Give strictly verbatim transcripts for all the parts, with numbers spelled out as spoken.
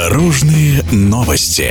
Дорожные новости.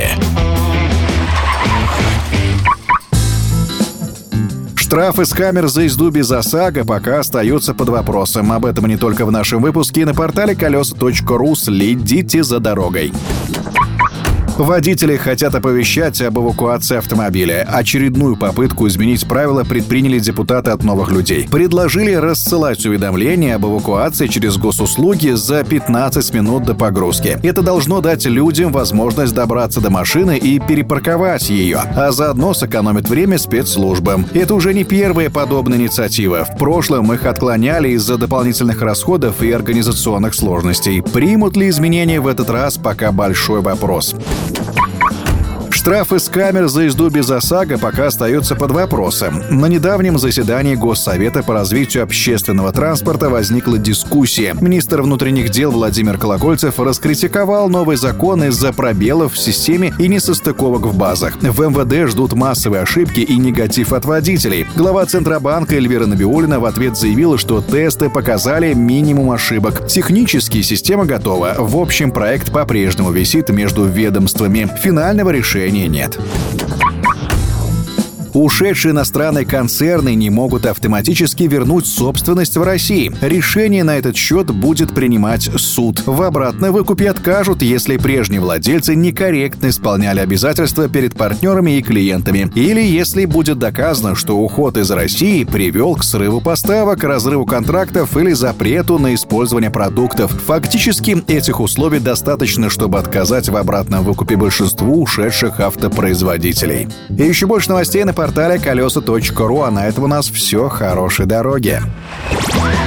Штрафы с камер за езду без ОСАГО пока остаются под вопросом. Об этом не только в нашем выпуске и на портале колеса точка ру. Следите за дорогой. Водители хотят оповещать об эвакуации автомобиля. Очередную попытку изменить правила предприняли депутаты от «Новых людей». Предложили рассылать уведомления об эвакуации через госуслуги за пятнадцать минут до погрузки. Это должно дать людям возможность добраться до машины и перепарковать ее, а заодно сэкономит время спецслужбам. Это уже не первая подобная инициатива. В прошлом их отклоняли из-за дополнительных расходов и организационных сложностей. Примут ли изменения в этот раз, пока большой вопрос. Штрафы с камер за езду без ОСАГО пока остаются под вопросом. На недавнем заседании Госсовета по развитию общественного транспорта возникла дискуссия. Министр внутренних дел Владимир Колокольцев раскритиковал новый закон из-за пробелов в системе и несостыковок в базах. В эм вэ дэ ждут массовые ошибки и негатив от водителей. Глава Центробанка Эльвира Набиуллина в ответ заявила, что тесты показали минимум ошибок. Технически система готова. В общем, проект по-прежнему висит между ведомствами. Финального решения нет. Ушедшие иностранные концерны не могут автоматически вернуть собственность в России. Решение на этот счет будет принимать суд. В обратном выкупе откажут, если прежние владельцы некорректно исполняли обязательства перед партнерами и клиентами. Или если будет доказано, что уход из России привел к срыву поставок, разрыву контрактов или запрету на использование продуктов. Фактически, этих условий достаточно, чтобы отказать в обратном выкупе большинству ушедших автопроизводителей. И еще больше новостей на портале колеса точка ру. А на этом у нас все. Хорошей дороги.